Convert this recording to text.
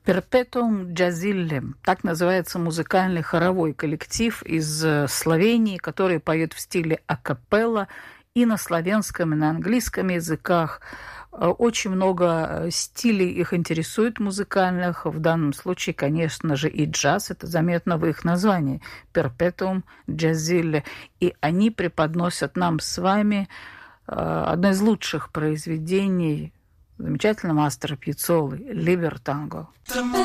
Perpetuum Джазилле. Так называется музыкальный хоровой коллектив из Словении, который поет в стиле акапелла и на славянском, и на английском языках. Очень много стилей их интересует музыкальных. В данном случае, конечно же, и джаз. Это заметно в их названии. Perpetuum Джазилле. И они преподносят нам с вами одно из лучших произведений замечательного Астора Пьяццолы «Либертанго».